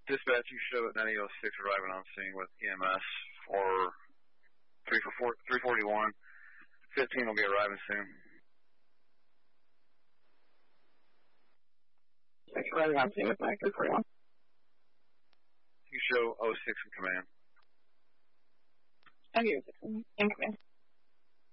Dispatch, you show at 9006 arriving on scene with EMS for 341. 15 will be arriving soon. Arriving on scene with 9341. You show 06 in command. 96 in command.